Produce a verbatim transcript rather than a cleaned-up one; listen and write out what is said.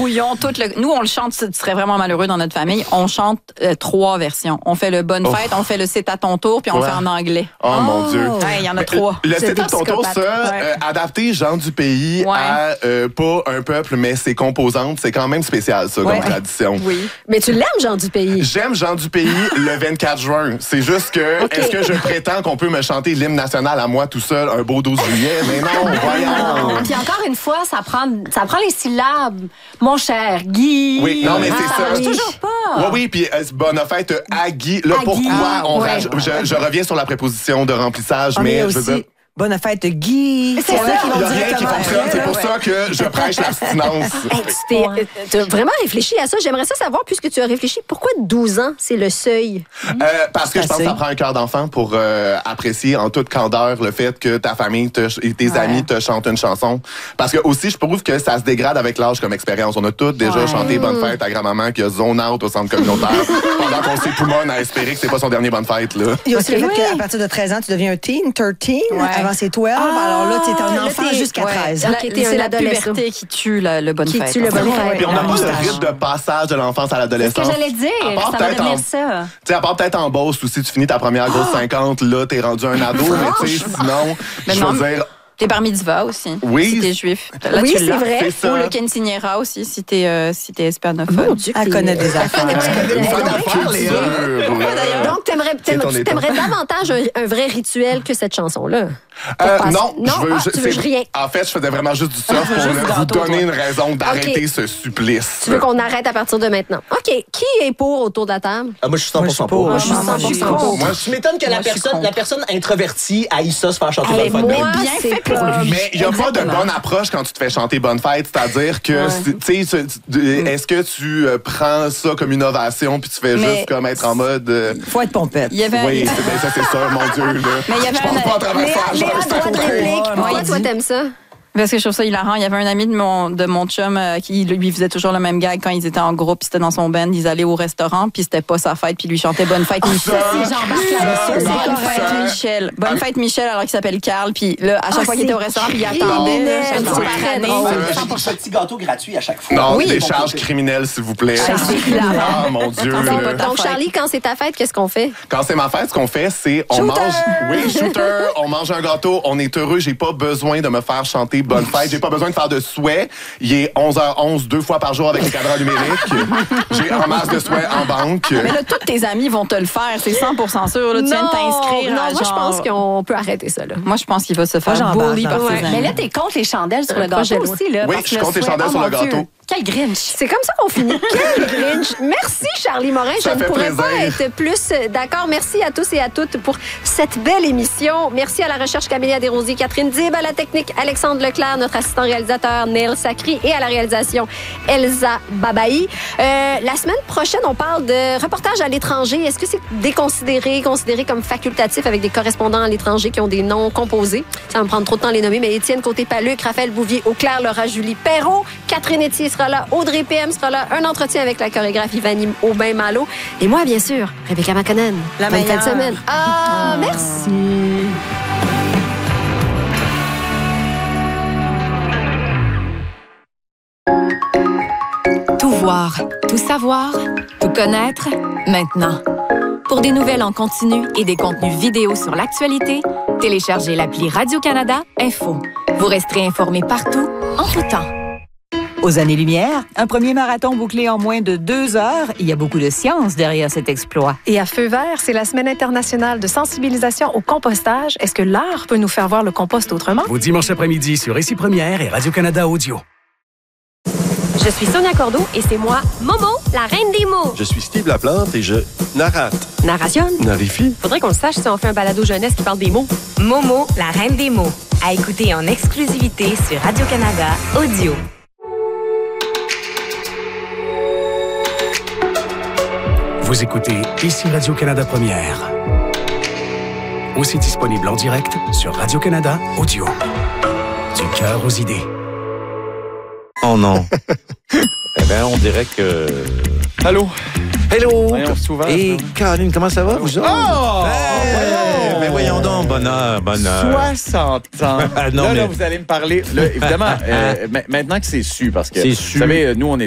brouillon, tout le... Nous, on le chante, tu serais vraiment malheureux dans notre famille. On chante euh, trois versions. On fait le Bonne oh. fête, on fait le C'est à ton tour, puis on ouais. le fait en anglais. Oh, oh. mon Dieu. Il y en a trois. Le C'est à ton tour, ça, ouais. euh, adapté gens du pays ouais. à euh, pas un peuple, mais ses composantes, c'est quand même spécial, ça, ouais. comme tradition. Oui. Mais tu l'aimes, Jean du pays? J'aime Jean du pays le vingt-quatre juin. C'est juste que, okay. est-ce que je prétends qu'on peut me chanter l'hymne national à moi tout seul un beau douze juillet? Mais non, voyons. Puis encore une fois, ça prend, ça prend les syllabes. Mon cher Guy. Oui, non, mais ah, c'est ça. Ça toujours pas. Oui, oui, puis euh, bonne fête à Guy. Là, à pourquoi Guy. on ouais. raj... je, je reviens sur la préposition de remplissage, on mais aussi... je veux dire... Bonne fête, Guy. C'est ça. Il n'y a rien qui fonctionne. C'est pour ça que je prêche l'abstinence. Hey, tu as vraiment réfléchi à ça. J'aimerais ça savoir, puisque tu as réfléchi, pourquoi douze ans, c'est le seuil? Euh, parce que je pense que ça prend un cœur d'enfant pour euh, apprécier en toute candeur le fait que ta famille te, et tes ouais. amis te chantent une chanson. Parce que aussi, je trouve que ça se dégrade avec l'âge comme expérience. On a tous déjà ouais. chanté Bonne fête à grand-maman qui a zone out au centre communautaire pendant qu'on s'époumonne à espérer que c'est pas son dernier Bonne fête. Là. Il y a aussi okay. le fait qu'à partir de treize ans, tu deviens un teen, treize. Ouais. Avant, c'est douze. Ah, alors là, tu es un enfant jusqu'à ouais. treize. Okay, c'est la puberté qui tue la, le bonne qui fête. Tue le bonne fête. Puis on n'a pas le rythme de passage de l'enfance à l'adolescence. C'est ce que j'allais dire. Ça va devenir ça. Tu sais, à part peut-être en Beauce, ou si tu finis ta première grosse cinquante, là, t'es rendu un ado. Mais tu sais, sinon, je veux dire... T'es bar mitzvah aussi, oui. si t'es juif. Là, oui, tu c'est vrai. Ou le quinceañera aussi, si t'es, euh, si t'es hispanophone. Elle connaît des affaires. Donc, t'aimerais, t'aimerais, t'aimerais davantage un, un vrai rituel que cette chanson-là? Euh, non, non, je veux, ah, tu veux c'est, rien. En fait, je faisais vraiment juste du surf pour juste vous donner une raison d'arrêter okay. ce supplice. Tu veux qu'on arrête à partir de maintenant? OK. Qui est pour autour de la table? Ah, moi, je suis cent pour cent pour. Moi, je suis cent pour cent pour. Moi, je m'étonne que la personne, la personne introvertie aille ça se faire chanter hey, Bonne fête. Moi, bien fait pour lui. Mais il n'y a pas de bonne approche quand tu te fais chanter Bonne fête. C'est-à-dire que, ouais. tu sais, est-ce que tu euh, prends ça comme une ovation puis tu fais mais juste comme être en mode. Il euh... faut être pompette. Il y avait... Oui, c'est, ben, ça, c'est ça, mon Dieu. Là. Mais il y avait je pense un... pas à travers ça. Léa, droit de réplique. Pourquoi toi, t'aimes ça? Parce que je trouve ça hilarant. Il y avait un ami de mon, de mon chum euh, qui lui faisait toujours le même gag quand ils étaient en groupe, puis c'était dans son band, ils allaient au restaurant, puis c'était pas sa fête, puis lui chantait Bonne fête Michel. C'est Bonne fête Michel. Bonne fête Michel alors qu'il s'appelle Carl, puis là, à chaque fois qu'il était au restaurant, puis il attendait. C'est très drôle. Un petit gâteau gratuit à chaque fois. Non, des charges criminelles, s'il vous plaît. Ah, mon Dieu. Donc, Charlie, quand c'est ta fête, qu'est-ce qu'on fait? Quand c'est ma fête, ce qu'on fait, c'est on mange. Oui, shooter, on mange un gâteau, on est heureux, j'ai pas besoin de me faire chanter Bonne fête. J'ai pas besoin de faire de souhaits. Il est onze heures onze, deux fois par jour avec les cadrans numériques. J'ai en masse de souhaits en banque. Mais là, tous tes amis vont te le faire. C'est cent pour cent sûr. Là, tu viens de t'inscrire. Non, à moi, genre... je pense qu'on peut arrêter ça. Là. Moi, je pense qu'il va se faire bully par ses amis. Mais là, t'es contre les chandelles sur le gâteau aussi. Là, oui, je suis contre les chandelles sur le gâteau. Quel Grinch! C'est comme ça qu'on finit. Quel Grinch! Merci, Charlie Morin. Ça Je ne pourrais plaisir. pas être plus d'accord. Merci à tous et à toutes pour cette belle émission. Merci à la recherche Camélia Desrosiers, Catherine Dib, à la technique Alexandre Leclerc, notre assistant réalisateur Neil Sacri et à la réalisation Elsa Babaï. Euh, la semaine prochaine, on parle de reportage à l'étranger. Est-ce que c'est déconsidéré, considéré comme facultatif avec des correspondants à l'étranger qui ont des noms composés? Ça va me prendre trop de temps à les nommer, mais Étienne Côté-Paluc, Raphaël Bouvier, Auclair, Laura Julie Perrault, Catherine Etier sera là, Audrey P M sera là, un entretien avec la chorégraphe Ivani Aubin-Malo. Et moi, bien sûr, Rebecca Makonnen. La Bonne fin de meilleure. semaine. Ah, merci. Tout voir, tout savoir, tout connaître, maintenant. Pour des nouvelles en continu et des contenus vidéo sur l'actualité, téléchargez l'appli Radio-Canada Info. Vous resterez informé partout, en tout temps. Aux années-lumière, un premier marathon bouclé en moins de deux heures. Il y a beaucoup de science derrière cet exploit. Et à Feu vert, c'est la Semaine internationale de sensibilisation au compostage. Est-ce que l'art peut nous faire voir le compost autrement? Vos dimanches après-midi sur Ici Première et Radio-Canada Audio. Je suis Sonia Cordeau et c'est moi, Momo, la reine des mots. Je suis Steve Laplante et je narrate. Narration. Narifie. Faudrait qu'on le sache si on fait un balado jeunesse qui parle des mots. Momo, la reine des mots. À écouter en exclusivité sur Radio-Canada Audio. Vous écoutez Ici Radio-Canada Première. Aussi disponible en direct sur Radio-Canada Audio. Du cœur aux idées. Oh non. Eh bien, on dirait que... Allô? Hello! Voyons, souvent. Et Caroline, comment ça va, vous autres? Oh! Hey! Voyons! Mais voyons donc, bonheur, bonheur. soixante ans. Ah, non, là, mais... là, vous allez me parler. Là, évidemment, euh, maintenant que c'est su, parce que, c'est vous su. savez, nous, on est